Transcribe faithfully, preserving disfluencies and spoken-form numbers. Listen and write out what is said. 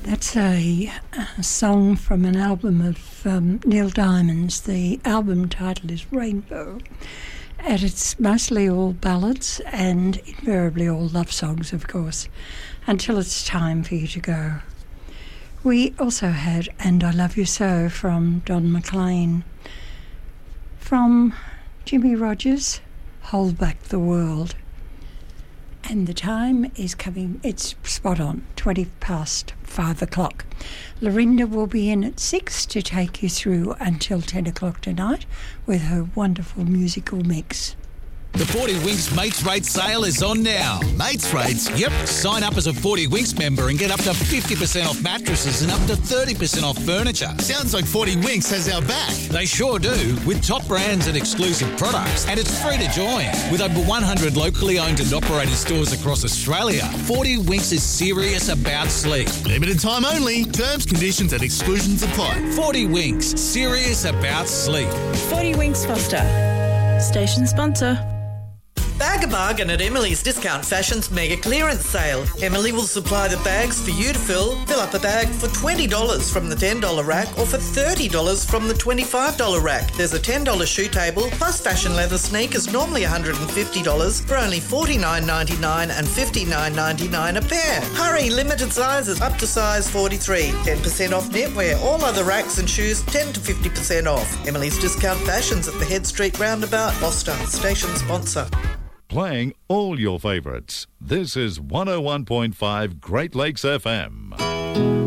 That's a, a song from an album of um, Neil Diamond's. The album title is Rainbow, and it's mostly all ballads and invariably all love songs, of course, until it's time for you to go. We also had And I Love You So from Don McLean. From Jimmy Rogers, Hold Back the World. And the time is coming, it's spot on, twenty past five o'clock. Lorinda will be in at six to take you through until ten o'clock tonight with her wonderful musical mix. The forty Winks Mates Rates sale is on now. Mates Rates? Yep. Sign up as a forty Winks member and get up to fifty percent off mattresses and up to thirty percent off furniture. Sounds like forty Winks has our back. They sure do, with top brands and exclusive products. And it's free to join. With over one hundred locally owned and operated stores across Australia, forty Winks is serious about sleep. Limited time only. Terms, conditions and exclusions apply. forty Winks, serious about sleep. forty Winks Foster, station sponsor. Bag a bargain at Emily's Discount Fashions Mega Clearance Sale. Emily will supply the bags for you to fill. Fill up a bag for twenty dollars from the ten dollars rack or for thirty dollars from the twenty-five dollars rack. There's a ten dollars shoe table plus fashion leather sneakers, normally one hundred fifty dollars, for only forty-nine ninety-nine and fifty-nine ninety-nine a pair. Hurry, limited sizes up to size forty-three. ten percent off knitwear. All other racks and shoes ten to fifty percent off. Emily's Discount Fashions at the Head Street Roundabout, Gloucester. Station sponsor. Playing all your favourites. This is one oh one point five Great Lakes F M.